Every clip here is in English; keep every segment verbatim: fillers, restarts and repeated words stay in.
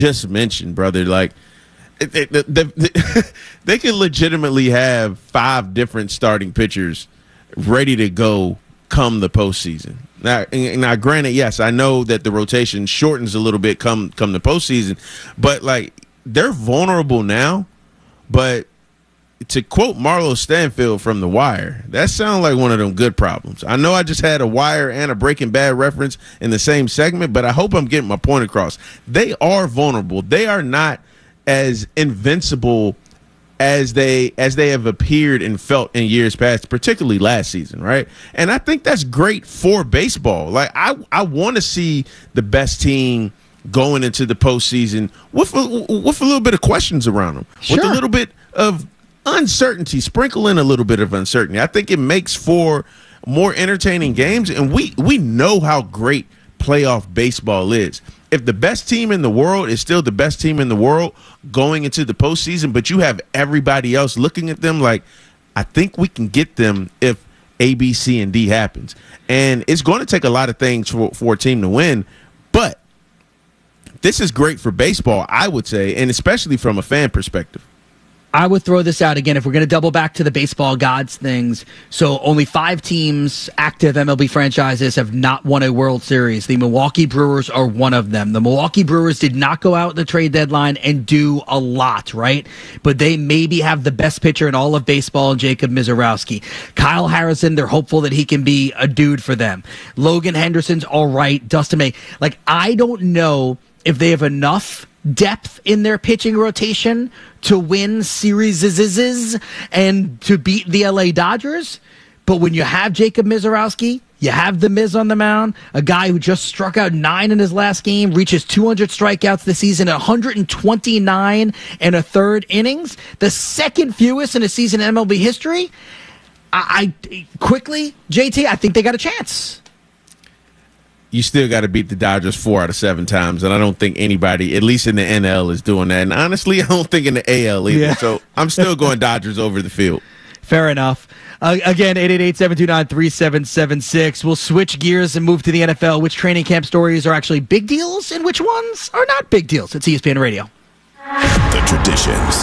just mentioned, brother, like they, they, they, they could legitimately have five different starting pitchers ready to go come the postseason. Now, now, granted, yes, I know that the rotation shortens a little bit come come the postseason, but like they're vulnerable now. But to quote Marlo Stanfield from The Wire, that sounds like one of them good problems. I know I just had a Wire and a Breaking Bad reference in the same segment, but I hope I'm getting my point across. They are vulnerable. They are not as invincible as they as they have appeared and felt in years past, particularly last season, right? And I think that's great for baseball. Like I, I want to see the best team going into the postseason with a, with a little bit of questions around them, sure. with a little bit of uncertainty, sprinkle in a little bit of uncertainty. I think it makes for more entertaining games, and we we know how great playoff baseball is. If the best team in the world is still the best team in the world going into the postseason, but you have everybody else looking at them like, I think we can get them if A, B, C, and D happens. And it's going to take a lot of things for, for a team to win, but this is great for baseball, I would say, and especially from a fan perspective. I would throw this out again if we're going to double back to the baseball gods things. So only five teams, active M L B franchises, have not won a World Series. The Milwaukee Brewers are one of them. The Milwaukee Brewers did not go out at the trade deadline and do a lot, right? But they maybe have the best pitcher in all of baseball, Jacob Misiorowski. Kyle Harrison, they're hopeful that he can be a dude for them. Logan Henderson's all right. Dustin May. Like, I don't know if they have enough depth in their pitching rotation to win series and to beat the L A Dodgers. But when you have Jacob Misiorowski, you have the Miz on the mound, a guy who just struck out nine in his last game, reaches two hundred strikeouts this season, one hundred twenty-nine and a third innings, the second fewest in a season in M L B history. I, I quickly, J T, I think they got a chance. You still got to beat the Dodgers four out of seven times, and I don't think anybody, at least in the N L, is doing that. And honestly, I don't think in the A L either. Yeah. So I'm still going Dodgers over the field. Fair enough. Uh, again, eight eight eight, seven two nine, three seven seven six. We'll switch gears and move to the N F L. Which training camp stories are actually big deals and which ones are not big deals? It's E S P N Radio. The traditions.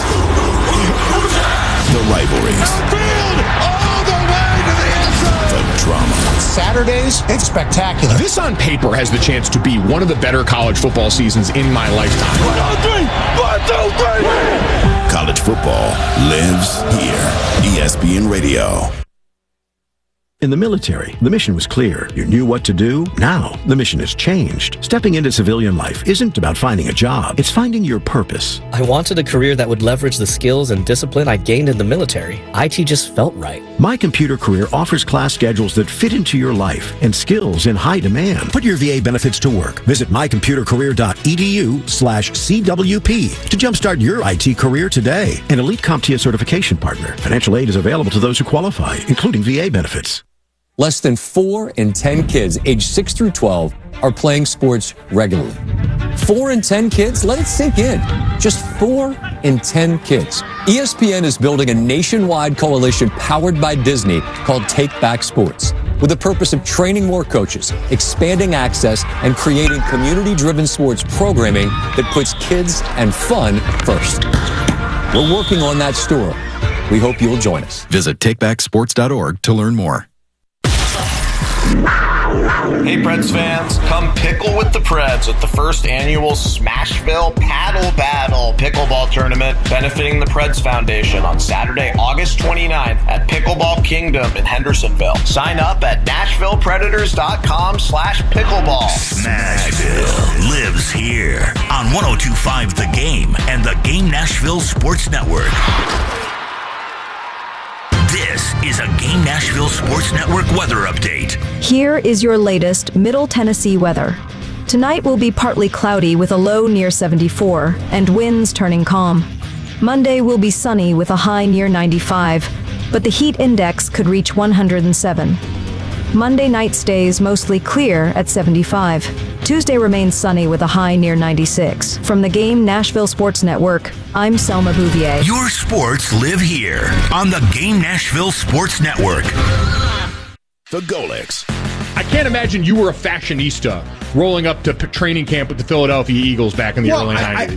The rivalries. All the way to the end zone. The drama. Saturdays, it's spectacular. This on paper has the chance to be one of the better college football seasons in my lifetime. One, two, three. One, two, three. College football lives here. E S P N Radio. In the military, the mission was clear. You knew what to do. Now, the mission has changed. Stepping into civilian life isn't about finding a job. It's finding your purpose. I wanted a career that would leverage the skills and discipline I gained in the military. I T just felt right. My Computer Career offers class schedules that fit into your life and skills in high demand. Put your V A benefits to work. Visit my computer career dot e d u slash C W P to jumpstart your I T career today. An elite CompTIA certification partner. Financial aid is available to those who qualify, including V A benefits. Less than four in ten kids aged six through twelve are playing sports regularly. Four in ten kids? Let it sink in. Just four in ten kids. E S P N is building a nationwide coalition powered by Disney called Take Back Sports, with the purpose of training more coaches, expanding access, and creating community-driven sports programming that puts kids and fun first. We're working on that story. We hope you'll join us. Visit take back sports dot org to learn more. Hey Preds fans, come pickle with the Preds at the first annual Smashville Paddle Battle Pickleball Tournament benefiting the Preds Foundation on Saturday, August twenty-ninth at Pickleball Kingdom in Hendersonville. Sign up at nashville predators dot com slash pickleball. Smashville lives here on one oh two point five The Game and the Game Nashville Sports Network. This is a Game Nashville Sports Network weather update. Here is your latest Middle Tennessee weather. Tonight will be partly cloudy with a low near seventy-four and winds turning calm. Monday will be sunny with a high near ninety-five, but the heat index could reach one hundred seven. Monday night stays mostly clear at seventy-five. Tuesday remains sunny with a high near ninety-six. From the Game Nashville Sports Network, I'm Selma Bouvier. Your sports live here on the Game Nashville Sports Network. The Golix. I can't imagine you were a fashionista rolling up to p- training camp with the Philadelphia Eagles back in the well, early I, nineties.